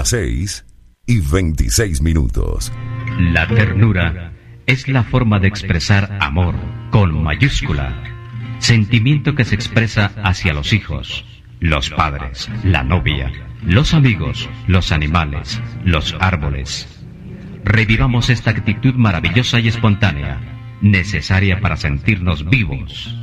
las 6:26. La ternura es la forma de expresar amor con mayúscula, sentimiento que se expresa hacia los hijos, los padres, la novia, los amigos, los animales, los árboles. Revivamos esta actitud maravillosa y espontánea, necesaria para sentirnos vivos.